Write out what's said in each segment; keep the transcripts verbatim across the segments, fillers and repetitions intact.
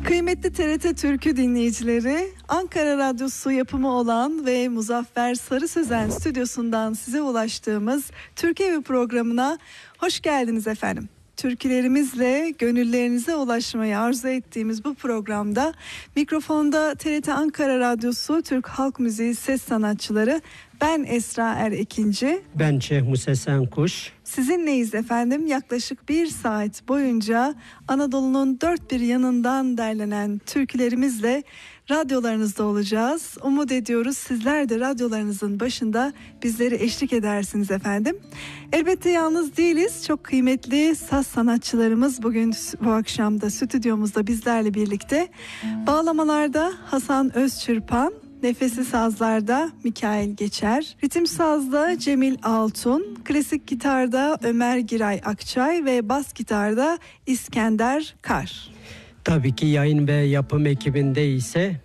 Kıymetli T R T Türkü dinleyicileri, Ankara Radyosu yapımı olan ve Muzaffer Sarı Sözen stüdyosundan size ulaştığımız Türkiye Evi programına hoş geldiniz efendim. Türkülerimizle gönüllerinize ulaşmayı arzu ettiğimiz bu programda mikrofonda T R T Ankara Radyosu Türk Halk Müziği ses sanatçıları, ben Esra Er Ekinci, ben Şeyh Musa Senkuş. Sizinleyiz efendim. Yaklaşık bir saat boyunca Anadolu'nun dört bir yanından derlenen türkülerimizle radyolarınızda olacağız. Umut ediyoruz sizler de radyolarınızın başında bizleri eşlik edersiniz efendim. Elbette yalnız değiliz. Çok kıymetli saz sanatçılarımız bugün bu akşam da stüdyomuzda bizlerle birlikte. Bağlamalarda Hasan Özçırpan, nefesi sazlarda Mikail Geçer, ritim sazda Cemil Altun, klasik gitarda Ömer Giray Akçay ve bas gitarda İskender Kar. Tabii ki yayın ve yapım ekibinde ise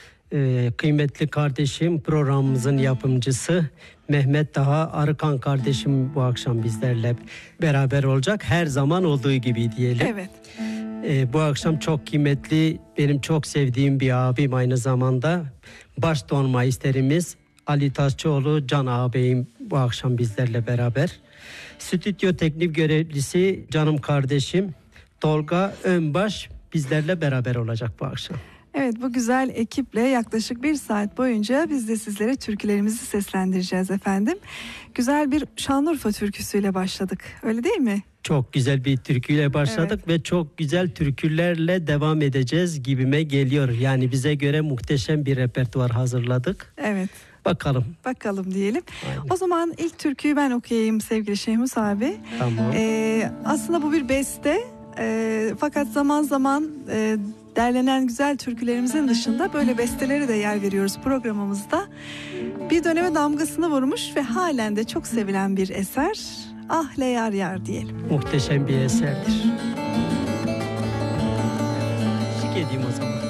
e, kıymetli kardeşim, programımızın yapımcısı Mehmet Daha Arıkan kardeşim bu akşam bizlerle beraber olacak. Her zaman olduğu gibi diyelim. Evet. E, bu akşam çok kıymetli, benim çok sevdiğim bir abim, aynı zamanda baş donmaisterimiz Ali Taşçıoğlu Can ağabeyim bu akşam bizlerle beraber. Stüdyo teknik görevlisi canım kardeşim Tolga Önbaş bizlerle beraber olacak bu akşam. Evet, bu güzel ekiple yaklaşık bir saat boyunca biz de sizlere türkülerimizi seslendireceğiz efendim. Güzel bir Şanlıurfa türküsüyle başladık, öyle değil mi? Çok güzel bir türküyle başladık, evet. Ve çok güzel türkülerle devam edeceğiz gibime geliyor. Yani bize göre muhteşem bir repertuar hazırladık. Evet. Bakalım. Bakalım diyelim. Aynen. O zaman ilk türküyü ben okuyayım sevgili Şehmus abi. Tamam. Ee, aslında bu bir beste. Ee, fakat zaman zaman e, derlenen güzel türkülerimizin dışında böyle bestelere de yer veriyoruz programımızda. Bir döneme damgasını vurmuş ve halen de çok sevilen bir eser. Ah le yar yar diyelim. Muhteşem bir eserdir. Şık edeyim o zaman.